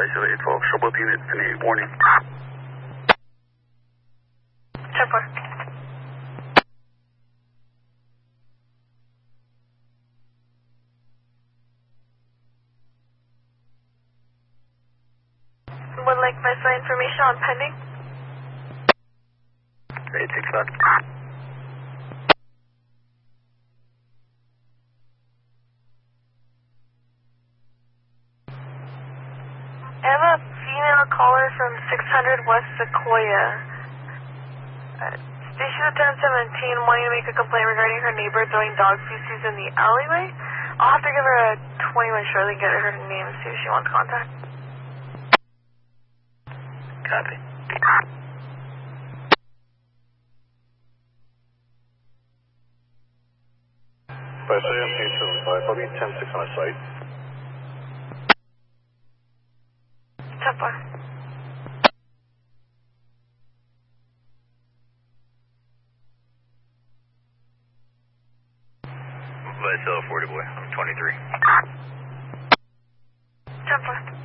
Silly 812, show both units in a warning. 10-4. Would like vessel information on pending? 865. I have a female caller from 600 West Sequoia. Station attendant 17 wanting to make a complaint regarding her neighbor throwing dog feces in the alleyway. I'll have to give her a 21 shortly, get her name, see if she wants contact. Copy. By Sam 875, I'll be 10-6 on a site. 10-4. Vice 40 boy, I'm 23. 10-4.